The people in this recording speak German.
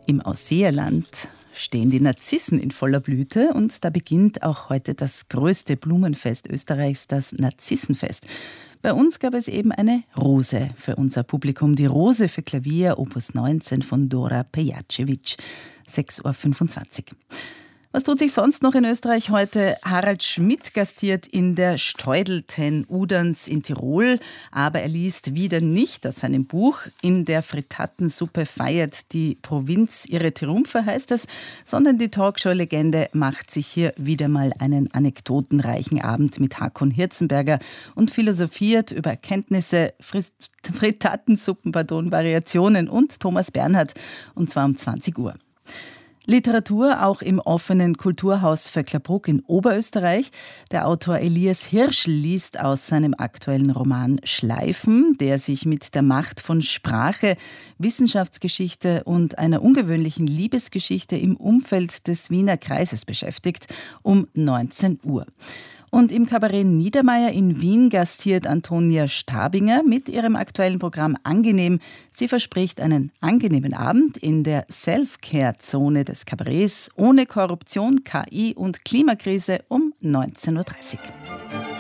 Im Ausseerland stehen die Narzissen in voller Blüte und da beginnt auch heute das größte Blumenfest Österreichs, das Narzissenfest. Bei uns gab es eben eine Rose für unser Publikum, die Rose für Klavier, Opus 19 von Dora Pejacevic, 6.25 Uhr. Was tut sich sonst noch in Österreich heute? Harald Schmidt gastiert in der Steudel ten Uderns in Tirol, aber er liest wieder nicht aus seinem Buch. In der Frittatensuppe feiert die Provinz ihre Triumphe, heißt es, sondern die Talkshow-Legende macht sich hier wieder mal einen anekdotenreichen Abend mit Hakon Hirzenberger und philosophiert über Erkenntnisse, Variationen und Thomas Bernhard, und zwar um 20 Uhr. Literatur auch im offenen Kulturhaus Vöcklerbruck in Oberösterreich. Der Autor Elias Hirschl liest aus seinem aktuellen Roman Schleifen, der sich mit der Macht von Sprache, Wissenschaftsgeschichte und einer ungewöhnlichen Liebesgeschichte im Umfeld des Wiener Kreises beschäftigt, um 19 Uhr. Und im Kabarett Niedermeyer in Wien gastiert Antonia Stabinger mit ihrem aktuellen Programm Angenehm. Sie verspricht einen angenehmen Abend in der Self-Care-Zone des Kabarets ohne Korruption, KI und Klimakrise um 19.30 Uhr.